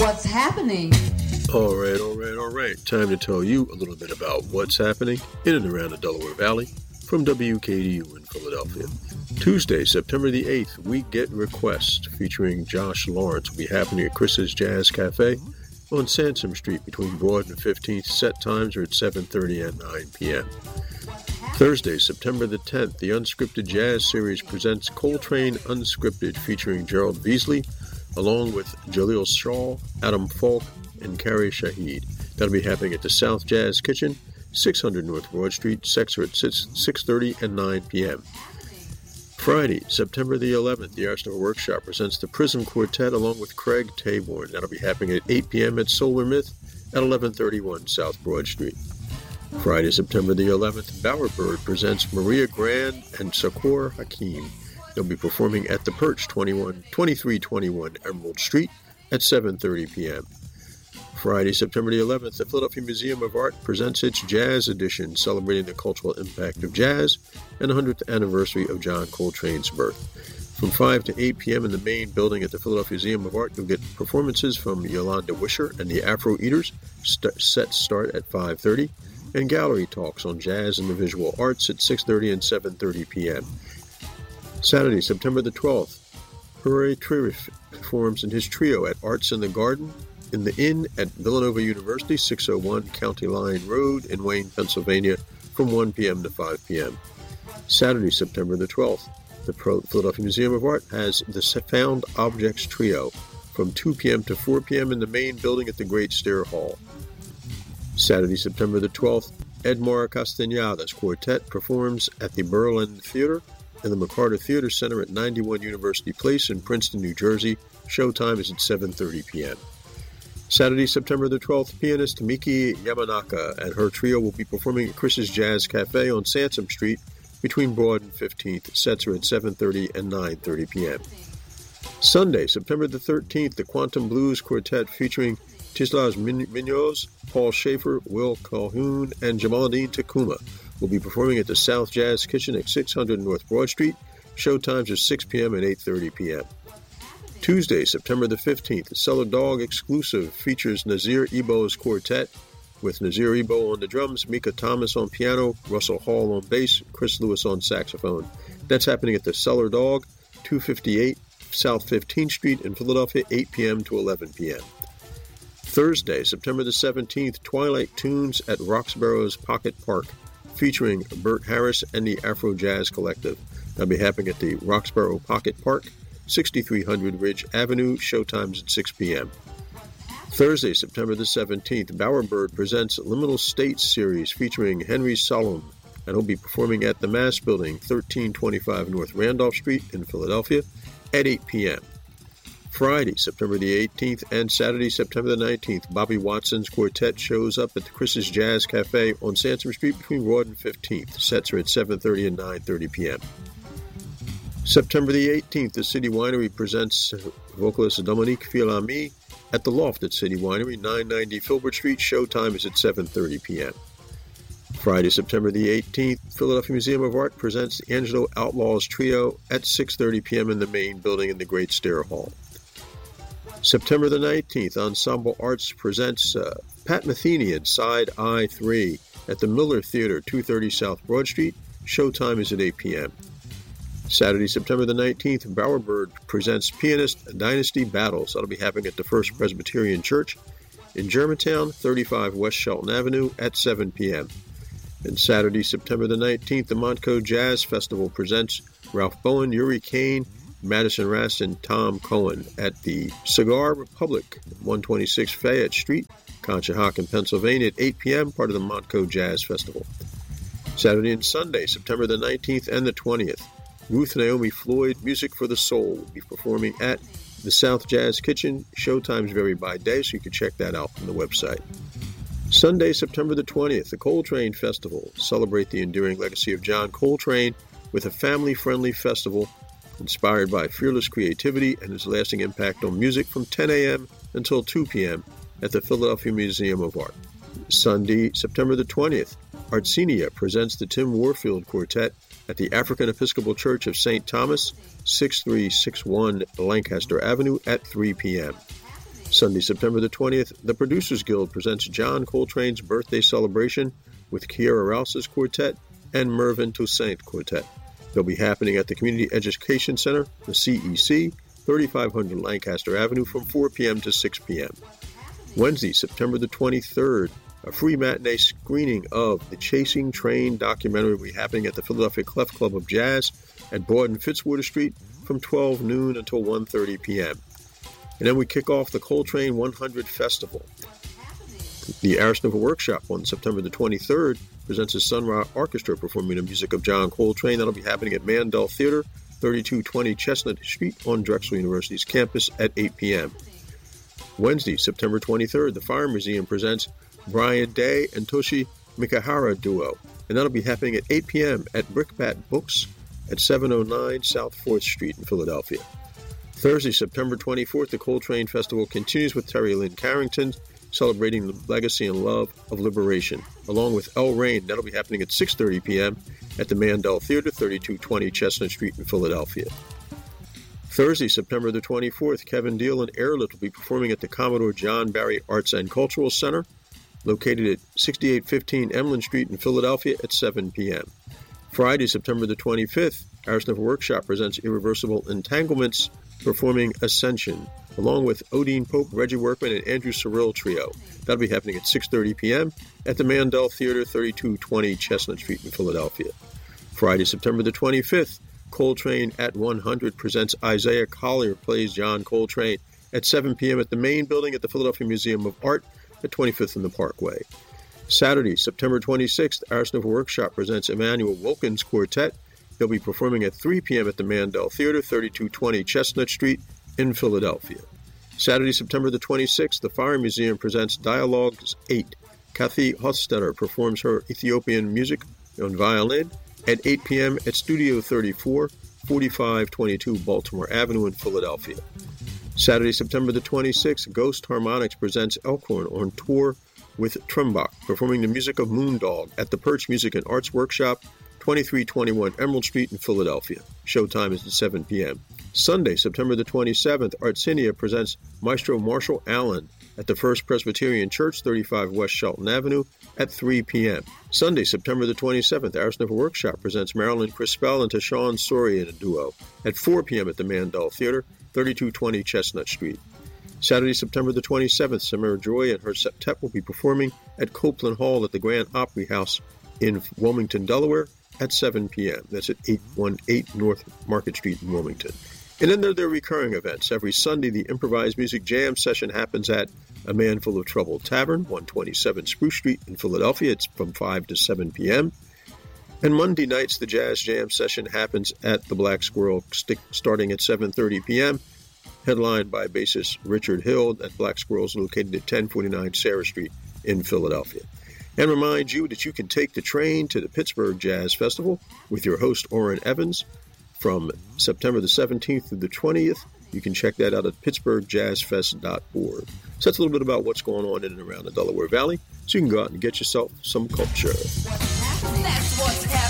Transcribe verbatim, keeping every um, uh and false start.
What's happening? All right, all right, all right. Time to tell you a little bit about what's happening in and around the Delaware Valley from W K D U in Philadelphia. Tuesday, September the eighth, We Get Request featuring Josh Lawrence will be happening at Chris's Jazz Cafe on Sansom Street between Broad and fifteenth. Set times are at seven thirty and nine p.m. Thursday, September the tenth, the Unscripted Jazz Series presents Coltrane Unscripted featuring Gerald Beasley, along with Jaleel Shaw, Adam Falk, and Carrie Shahid. That'll be happening at the South Jazz Kitchen, six hundred North Broad Street. Sets are at six thirty and nine p.m. Friday, September the eleventh, the Arsenal Workshop presents the Prism Quartet along with Craig Taborn. That'll be happening at eight p.m. at Solar Myth at eleven thirty-one South Broad Street. Friday, September the eleventh, Bowerbird presents Maria Grand and Sakor Hakim. They'll be performing at the Perch, twenty-three twenty-one Emerald Street at seven thirty p.m. Friday, September the eleventh, the Philadelphia Museum of Art presents its Jazz Edition, celebrating the cultural impact of jazz and the one hundredth anniversary of John Coltrane's birth. From five to eight p.m. in the main building at the Philadelphia Museum of Art, you'll get performances from Yolanda Wisher and the Afro Eaters. St- sets start at five thirty, and gallery talks on jazz and the visual arts at six thirty and seven thirty p.m. Saturday, September the twelfth, Hooray Tririff performs in his trio at Arts in the Garden in the Inn at Villanova University, six oh one County Line Road in Wayne, Pennsylvania, from one p.m. to five p.m. Saturday, September the twelfth, the Philadelphia Museum of Art has the Found Objects Trio from two p.m. to four p.m. in the main building at the Great Stair Hall. Saturday, September the twelfth, Edmar Castañeda's Quartet performs at the Berlin Theater in the McCarter Theater Center at ninety-one University Place in Princeton, New Jersey. Showtime is at seven thirty p.m. Saturday, September the twelfth, pianist Miki Yamanaka and her trio will be performing at Chris's Jazz Cafe on Sansom Street between Broad and fifteenth. Sets are at seven thirty and nine thirty p.m. Sunday, September the thirteenth, the Quantum Blues Quartet featuring Tislas Munoz, Paul Schaefer, Will Calhoun, and Jamaluddin Takuma will be performing at the South Jazz Kitchen at six hundred North Broad Street. Showtimes are six p.m. and eight thirty p.m. Tuesday, September the fifteenth, the Cellar Dog exclusive features Nazir Ebo's Quartet with Nazir Ebo on the drums, Mika Thomas on piano, Russell Hall on bass, Chris Lewis on saxophone. That's happening at the Cellar Dog, two fifty-eight South fifteenth Street in Philadelphia, eight p.m. to eleven p.m. Thursday, September the seventeenth, Twilight Tunes at Roxborough's Pocket Park featuring Bert Harris and the Afro Jazz Collective. That'll be happening at the Roxborough Pocket Park, sixty-three hundred Ridge Avenue. Showtimes at six p.m. Thursday, September the seventeenth, Bowerbird presents Liminal States series featuring Henry Solom, and he'll be performing at the Mass Building, thirteen twenty-five North Randolph Street in Philadelphia at eight p.m. Friday, September the eighteenth, and Saturday, September the nineteenth, Bobby Watson's Quartet shows up at the Chris's Jazz Cafe on Sansom Street between Broad and fifteenth. Sets are at seven thirty and nine thirty p.m. September the eighteenth, the City Winery presents vocalist Dominique Fils-Ami at the Loft at City Winery, nine ninety Filbert Street. Showtime is at seven thirty p.m. Friday, September the eighteenth, Philadelphia Museum of Art presents the Angelo Outlaws Trio at six thirty p.m. in the main building in the Great Stair Hall. September the nineteenth, Ensemble Arts presents uh, Pat Metheny and Side I three at the Miller Theater, two thirty South Broad Street. Showtime is at eight p.m. Saturday, September the nineteenth, Bowerbird presents Pianist Dynasty Battles. That'll be happening at the First Presbyterian Church in Germantown, thirty-five West Shelton Avenue at seven p.m. And Saturday, September the nineteenth, the Montco Jazz Festival presents Ralph Bowen, Yuri Kane, Madison Rass, and Tom Cohen at the Cigar Republic, one twenty-six Fayette Street, Conshohocken, Pennsylvania at eight p.m., part of the Montco Jazz Festival. Saturday and Sunday, September the nineteenth and the twentieth, Ruth Naomi Floyd, Music for the Soul, will be performing at the South Jazz Kitchen. Showtimes vary by day, so you can check that out on the website. Sunday, September the twentieth, the Coltrane Festival. Celebrate the enduring legacy of John Coltrane with a family-friendly festival inspired by fearless creativity and his lasting impact on music from ten a.m. until two p.m. at the Philadelphia Museum of Art. Sunday, September the twentieth, Artsenia presents the Tim Warfield Quartet at the African Episcopal Church of Saint Thomas, sixty-three sixty-one Lancaster Avenue at three p.m. Sunday, September the twentieth, the Producers Guild presents John Coltrane's birthday celebration with Kiera Rouse's Quartet and Mervyn Toussaint Quartet. They'll be happening at the Community Education Center, the C E C, thirty-five hundred Lancaster Avenue from four p.m. to six p.m. Wednesday, September the twenty-third, a free matinee screening of the Chasing Train documentary will be happening at the Philadelphia Clef Club of Jazz at Broad and Fitzwater Street from twelve noon until one thirty p.m. And then we kick off the Coltrane one hundred Festival. The Aristova Workshop on September the twenty-third presents the Sun Ra Orchestra performing the music of John Coltrane. That'll be happening at Mandel Theater, thirty-two twenty Chestnut Street on Drexel University's campus at eight p.m. Wednesday, September twenty-third, the Fire Museum presents Brian Day and Toshi Mikahara Duo, and that'll be happening at eight p.m. at Brickbat Books at seven oh nine South fourth Street in Philadelphia. Thursday, September twenty-fourth, the Coltrane Festival continues with Terry Lynn Carrington celebrating the legacy and love of liberation, along with El Rain. That'll be happening at six thirty p.m. at the Mandel Theater, thirty-two twenty Chestnut Street in Philadelphia. Thursday, September the twenty-fourth, Kevin Deal and Airlift will be performing at the Commodore John Barry Arts and Cultural Center, located at sixty-eight fifteen Emlyn Street in Philadelphia at seven p.m. Friday, September the twenty-fifth, Aristova Workshop presents Irreversible Entanglements, performing Ascension, along with Odine Pope, Reggie Workman, and Andrew Cyril Trio. That'll be happening at six thirty p.m. at the Mandel Theater, thirty-two twenty Chestnut Street in Philadelphia. Friday, September the twenty-fifth, Coltrane at one hundred presents Isaiah Collier plays John Coltrane at seven p.m. at the main building at the Philadelphia Museum of Art at twenty-fifth and the Parkway. Saturday, September twenty-sixth, Aristova Workshop presents Emmanuel Wilkins Quartet. They'll be performing at three p.m. at the Mandel Theater, thirty-two twenty Chestnut Street in Philadelphia. Saturday, September the twenty-sixth, the Fire Museum presents Dialogues eight. Kathy Hofstetter performs her Ethiopian music on violin at eight p.m. at Studio thirty-four, forty-five twenty-two Baltimore Avenue in Philadelphia. Saturday, September the twenty-sixth, Ghost Harmonics presents Elkhorn on tour with Trumbach, performing the music of Moondog at the Perch Music and Arts Workshop, twenty-three twenty-one Emerald Street in Philadelphia. Showtime is at seven p.m. Sunday, September the twenty-seventh, Artsinia presents Maestro Marshall Allen at the First Presbyterian Church, thirty-five West Shelton Avenue at three p.m. Sunday, September the twenty-seventh, Aristova Workshop presents Marilyn Crispell and Tashawn Sori in a duo at four p.m. at the Mandel Theater, thirty-two twenty Chestnut Street. Saturday, September the twenty-seventh, Samara Joy and her septet will be performing at Copeland Hall at the Grand Opry House in Wilmington, Delaware at seven p.m. That's at eight eighteen North Market Street in Wilmington. And then there are their recurring events. Every Sunday, the improvised music jam session happens at A Man Full of Trouble Tavern, one twenty-seven Spruce Street in Philadelphia. It's from five to seven p.m. And Monday nights, the jazz jam session happens at the Black Squirrel, stick, starting at seven thirty p.m., headlined by bassist Richard Hill at Black Squirrels, located at ten forty-nine Sarah Street in Philadelphia. And remind you that you can take the train to the Pittsburgh Jazz Festival with your host, Orrin Evans, from September the seventeenth through the twentieth. You can check that out at pittsburgh jazz fest dot org. So that's a little bit about what's going on in and around the Delaware Valley, so you can go out and get yourself some culture. That's what's happening.